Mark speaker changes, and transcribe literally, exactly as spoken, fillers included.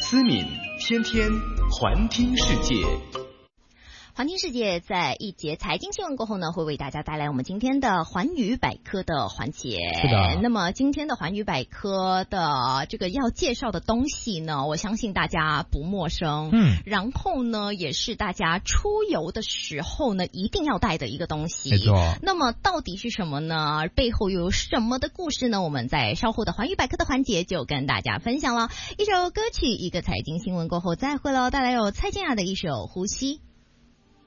Speaker 1: 思敏天天环听世界。
Speaker 2: 环听世界在一节财经新闻过后呢，会为大家带来我们今天的环宇百科的环节。
Speaker 3: 是的。
Speaker 2: 那么今天的环宇百科的这个要介绍的东西呢，我相信大家不陌生。
Speaker 3: 嗯。
Speaker 2: 然后呢，也是大家出游的时候呢一定要带的一个东西。
Speaker 3: 没错。
Speaker 2: 那么到底是什么呢？背后又有什么的故事呢？我们在稍后的环宇百科的环节就跟大家分享了。一首歌曲，一个财经新闻过后再会喽，带来有蔡健雅的一首《呼吸》。